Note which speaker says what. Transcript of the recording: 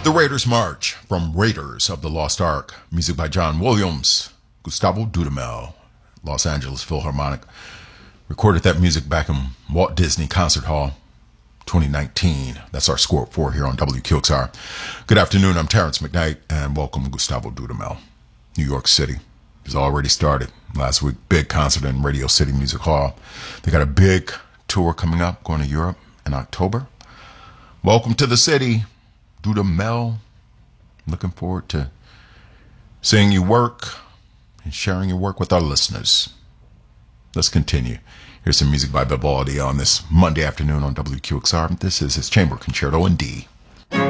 Speaker 1: The Raiders March from Raiders of the Lost Ark. Music by John Williams, Gustavo Dudamel, Los Angeles Philharmonic. Recorded that music back in Walt Disney Concert Hall, 2019. That's our score for here on WQXR. Good afternoon, I'm Terrence McKnight, and welcome Gustavo Dudamel. New York City has already started. Last week, big concert in Radio City Music Hall. They got a big tour coming up, going to Europe in October. Welcome to the city, Dudamel. Looking forward to seeing you work and sharing your work with our listeners. Let's continue. Here's some music by Vivaldi on this Monday afternoon on WQXR. This is his Chamber Concerto in D.